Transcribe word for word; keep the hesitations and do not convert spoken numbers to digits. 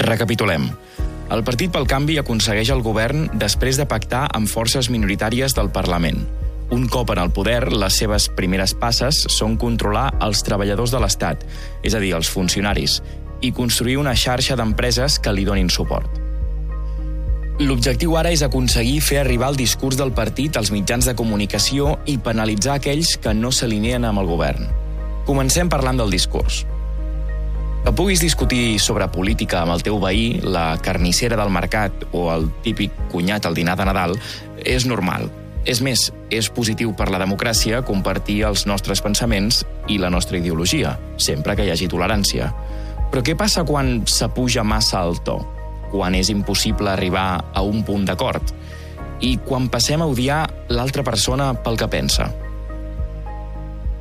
Recapitulem. El Partit pel Canvi aconsegueix el govern després de pactar amb forces minoritàries del Parlament. Un cop en el poder, les seves primeres passes són controlar els treballadors de l'Estat, és a dir, els funcionaris, i construir una xarxa d'empreses que li donin suport. L'objectiu ara és aconseguir fer arribar el discurs del partit als mitjans de comunicació i penalitzar aquells que no s'alineen amb el govern. Comencem parlant del discurs. Que puguis discutir sobre política amb el teu veí, la carnissera del mercat o el típic cunyat al dinar de Nadal, és normal. És més, és positiu per la democràcia compartir els nostres pensaments i la nostra ideologia, sempre que hi hagi tolerància. Però què passa quan s'apuja massa el to? Quan és impossible arribar a un punt d'acord? I quan passem a odiar l'altra persona pel que pensa?